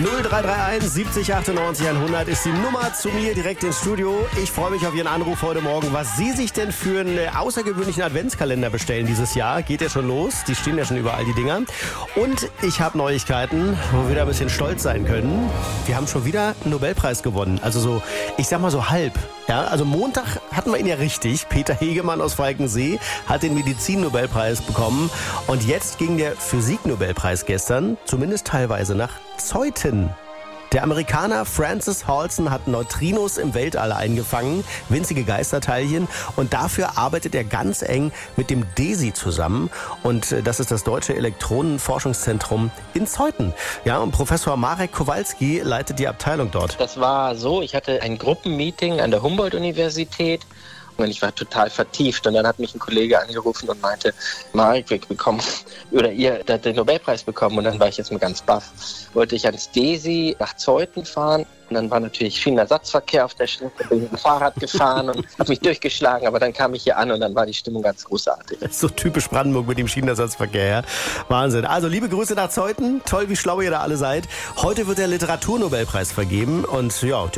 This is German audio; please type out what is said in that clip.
0331 70 98 100 ist die Nummer zu mir direkt ins Studio. Ich freue mich auf Ihren Anruf heute Morgen. Was Sie sich denn für einen außergewöhnlichen Adventskalender bestellen dieses Jahr, geht ja schon los. Die stehen ja schon überall, die Dinger. Und ich habe Neuigkeiten, wo wir wieder ein bisschen stolz sein können. Wir haben schon wieder einen Nobelpreis gewonnen. Also so, ich sag mal so halb. Ja, also Montag hatten wir ihn ja richtig. Peter Hegemann aus Falkensee hat den Medizin-Nobelpreis bekommen. Und jetzt ging der Physik-Nobelpreis gestern, zumindest teilweise, nach Zeuthen. Der Amerikaner Francis Halson hat Neutrinos im Weltall eingefangen, winzige Geisterteilchen. Und dafür arbeitet er ganz eng mit dem DESI zusammen. Und das ist das Deutsche Elektronenforschungszentrum in Zeuthen. Ja, und Professor Marek Kowalski leitet die Abteilung dort. Das war so, ich hatte ein Gruppenmeeting an der Humboldt-Universität. Und ich war total vertieft und dann hat mich ein Kollege angerufen und meinte, Marek, wir bekommen, oder ihr habt den Nobelpreis bekommen. Und dann war ich jetzt mal ganz baff. Wollte ich ans DESI nach Zeuthen fahren und dann war natürlich Schienenersatzverkehr auf der Strecke, bin mit dem Fahrrad gefahren und habe mich durchgeschlagen, aber dann kam ich hier an und dann war die Stimmung ganz großartig. So typisch Brandenburg mit dem Schienenersatzverkehr, ja. Wahnsinn. Also liebe Grüße nach Zeuthen, toll wie schlau ihr da alle seid. Heute wird der Literaturnobelpreis vergeben und ja,